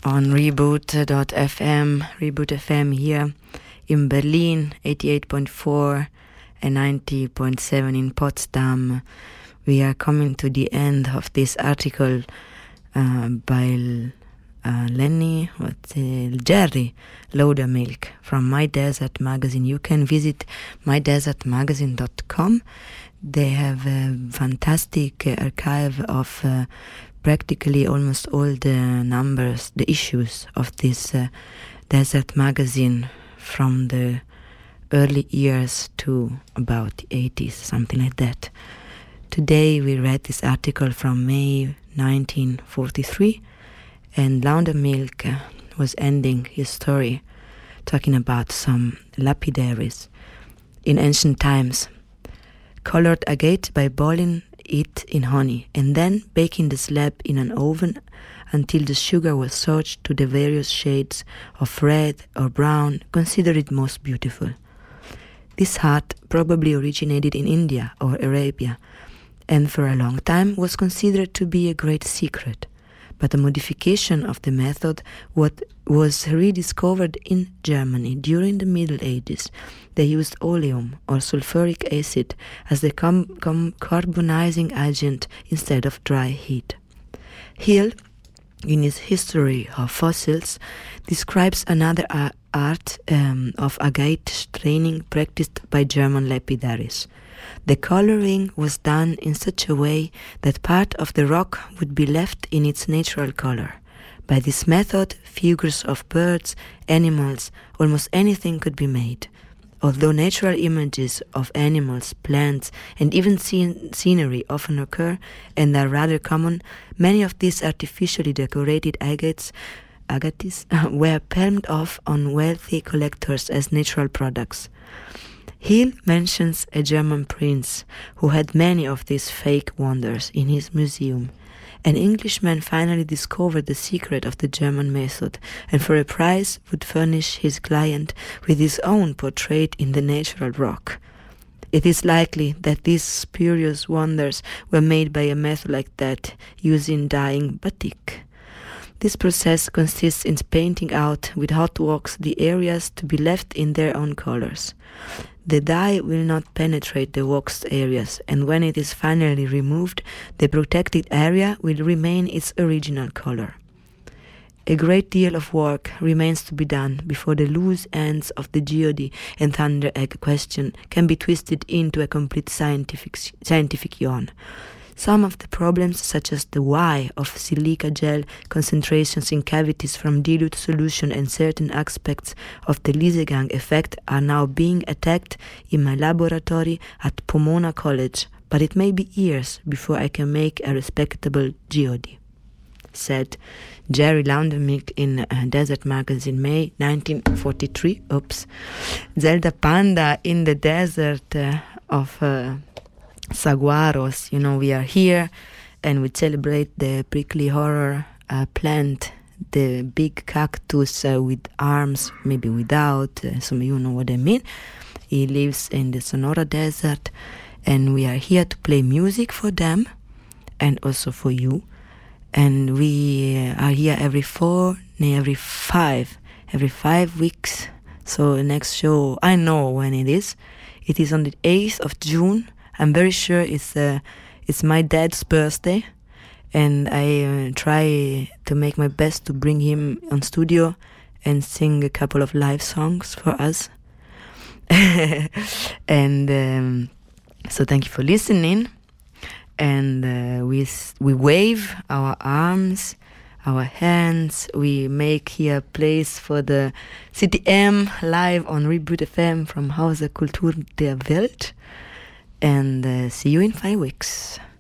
on Reboot.fm, Reboot FM here in Berlin, 88.4 and 90.7 in Potsdam. We are coming to the end of this article by Jerry Loudermilk from My Desert Magazine. You can visit mydesertmagazine.com. They have a fantastic archive of practically almost all the issues of this desert magazine from the early years to about the 80s, something like that. Today we read this article from May 1943, and Loudermilk was ending his story talking about some lapidaries in ancient times. Colored agate by boiling it in honey and then baking the slab in an oven until the sugar was soaked to the various shades of red or brown, considered most beautiful. This art probably originated in India or Arabia, and for a long time was considered to be a great secret. But a modification of the method was rediscovered in Germany during the Middle Ages. They used oleum or sulfuric acid as the carbonizing agent instead of dry heat. Hill, in his History of Fossils, describes another art of agate staining practiced by German lapidaries. The coloring was done in such a way that part of the rock would be left in its natural color. By this method, figures of birds, animals, almost anything could be made. Although natural images of animals, plants, and even scenery often occur and are rather common, many of these artificially decorated agates were palmed off on wealthy collectors as natural products. Hill mentions a German prince who had many of these fake wonders in his museum. An Englishman finally discovered the secret of the German method, and for a price would furnish his client with his own portrait in the natural rock. It is likely that these spurious wonders were made by a method like that, using dyeing batik. This process consists in painting out with hot wax the areas to be left in their own colors. The dye will not penetrate the waxed areas, and when it is finally removed, the protected area will remain its original color. A great deal of work remains to be done before the loose ends of the geode and thunder egg question can be twisted into a complete scientific yarn. Some of the problems, such as the why of silica gel concentrations in cavities from dilute solution and certain aspects of the Liesegang effect, are now being attacked in my laboratory at Pomona College, but it may be years before I can make a respectable geode, said Jerry Loudermilk in Desert Magazine, May 1943. Zelda Panda in the desert of Saguaros. We are here and we celebrate the prickly horror plant, the big cactus with arms, maybe without, some of you know what I mean. He lives in the Sonora Desert, and we are here to play music for them and also for you. And we are here every 5 weeks. So the next show, I know when it is. It is on the 8th of June. I'm very sure it's my dad's birthday, and I try to make my best to bring him on studio and sing a couple of live songs for us. And so thank you for listening. And we wave our arms, our hands. We make here a place for the CTM live on Reboot FM from Hause Kultur der Welt. And see you in 5 weeks.